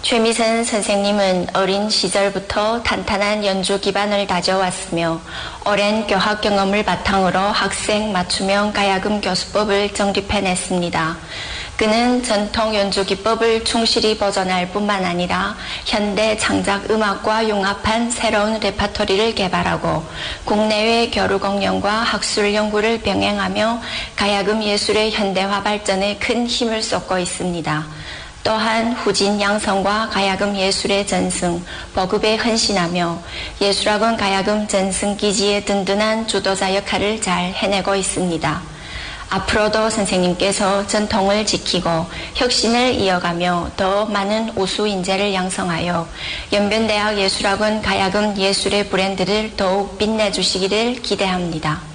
최미선 선생님은 어린 시절부터 탄탄한 연주 기반을 다져왔으며 오랜 교학 경험을 바탕으로 학생 맞춤형 가야금 교수법을 정립해냈습니다. 그는 전통 연주 기법을 충실히 보존할 뿐만 아니라 현대 창작 음악과 융합한 새로운 레퍼토리를 개발하고 국내외 교류 공연과 학술 연구를 병행하며 가야금 예술의 현대화 발전에 큰 힘을 쏟고 있습니다. 또한 후진 양성과 가야금 예술의 전승, 보급에 헌신하며 예술학원 가야금 전승 기지의 든든한 주도자 역할을 잘 해내고 있습니다. 앞으로도 선생님께서 전통을 지키고 혁신을 이어가며 더 많은 우수 인재를 양성하여 연변대학 예술학원 가야금 예술의 브랜드를 더욱 빛내주시기를 기대합니다.